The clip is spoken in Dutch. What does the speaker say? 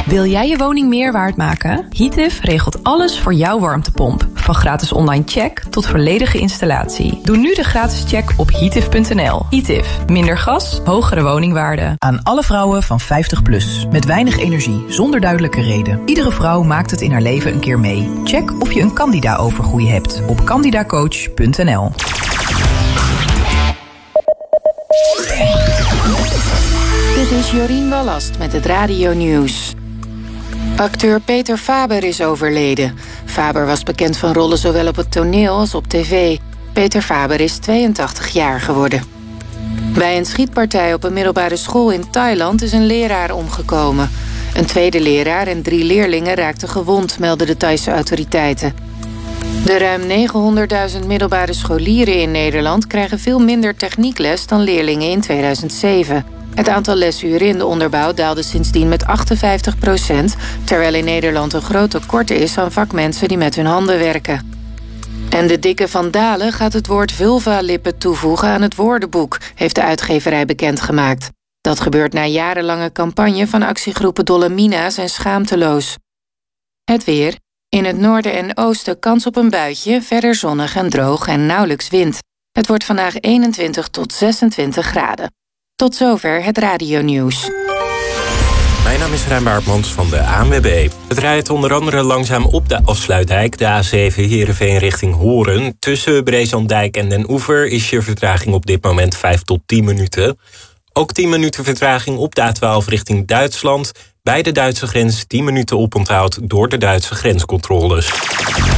Wil jij je woning meer waard maken? Heative regelt alles voor jouw warmtepomp. Van gratis online check tot volledige installatie. Doe nu de gratis check op heative.nl. Heative. Minder gas, hogere woningwaarde. Aan alle vrouwen van 50 plus. Met weinig energie, zonder duidelijke reden. Iedere vrouw maakt het in haar leven een keer mee. Check of je een Candida-overgroei hebt op candidacoach.nl. Dit is Jorien Wallast met het Radio Nieuws. Acteur Peter Faber is overleden. Faber was bekend van rollen zowel op het toneel als op tv. Peter Faber is 82 jaar geworden. Bij een schietpartij op een middelbare school in Thailand is een leraar omgekomen. Een tweede leraar en 3 leerlingen raakten gewond, melden de Thaise autoriteiten. De ruim 900.000 middelbare scholieren in Nederland krijgen veel minder techniekles dan leerlingen in 2007. Het aantal lesuren in de onderbouw daalde sindsdien met 58%, terwijl in Nederland een groot tekort is aan vakmensen die met hun handen werken. En de dikke Van Dalen gaat het woord vulva-lippen toevoegen aan het woordenboek, heeft de uitgeverij bekendgemaakt. Dat gebeurt na jarenlange campagne van actiegroepen Dolle Mina's en Schaamteloos. Het weer. In het noorden en oosten kans op een buitje, verder zonnig en droog en nauwelijks wind. Het wordt vandaag 21 tot 26 graden. Tot zover het radionieuws. Mijn naam is Rijn Baartmans van de ANWB. Het rijdt onder andere langzaam op de afsluitdijk, de A7 Heerenveen richting Horen. Tussen Brezandijk en Den Oever is je vertraging op dit moment 5 tot 10 minuten. Ook 10 minuten vertraging op de A12 richting Duitsland. Bij de Duitse grens 10 minuten oponthoud door de Duitse grenscontroles.